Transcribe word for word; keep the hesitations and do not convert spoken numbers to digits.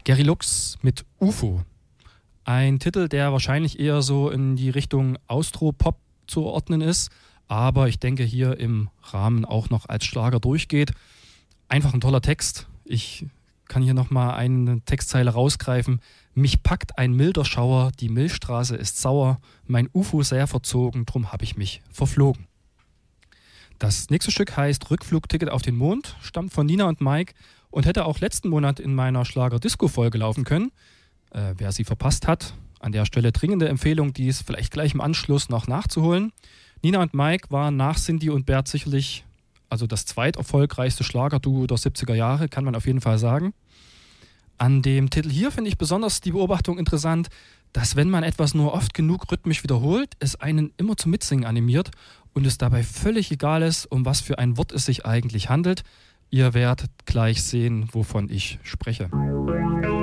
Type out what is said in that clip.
Gary Lux mit U F O. Ein Titel, der wahrscheinlich eher so in die Richtung Austro-Pop zu ordnen ist, aber ich denke hier im Rahmen auch noch als Schlager durchgeht. Einfach ein toller Text. Ich kann hier nochmal eine Textzeile rausgreifen. Mich packt ein milder Schauer, die Milchstraße ist sauer, mein U F O sehr verzogen, drum hab ich mich verflogen. Das nächste Stück heißt Rückflugticket auf den Mond, stammt von Nina und Mike und hätte auch letzten Monat in meiner Schlager-Disco-Folge laufen können. Äh, wer sie verpasst hat, an der Stelle dringende Empfehlung, dies vielleicht gleich im Anschluss noch nachzuholen. Nina und Mike waren nach Cindy und Bert sicherlich also das zweiterfolgreichste Schlagerduo der siebziger Jahre, kann man auf jeden Fall sagen. An dem Titel hier finde ich besonders die Beobachtung interessant, dass wenn man etwas nur oft genug rhythmisch wiederholt, es einen immer zum Mitsingen animiert und es dabei völlig egal ist, um was für ein Wort es sich eigentlich handelt. Ihr werdet gleich sehen, wovon ich spreche.